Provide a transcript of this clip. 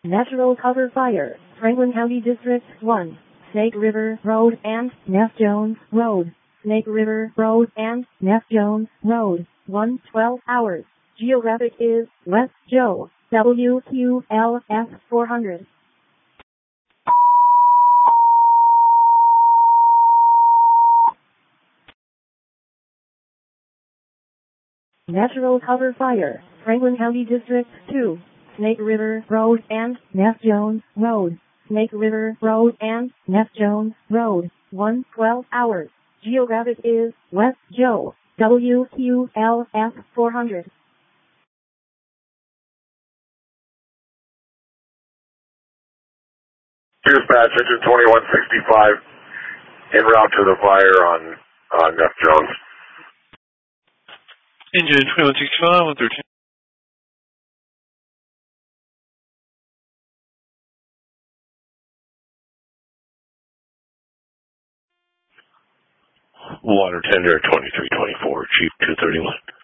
Natural cover fire, Franklin County District 1, Snake River Road and Neff Jones Road. Snake River Road and Neff Jones Road, 1:12 hours. Geographic is West Joe, WQLF 400. Natural cover fire, Franklin County District 2, Snake River Road and Neff Jones Road. Snake River Road and Neff Jones Road, 1:12 hours. Geographic is West Joe, WQLF 400. Dispatch, engine 2165, en route to the fire on Neff Jones. Engine 2165, 113. Water tender 2324, Chief 231.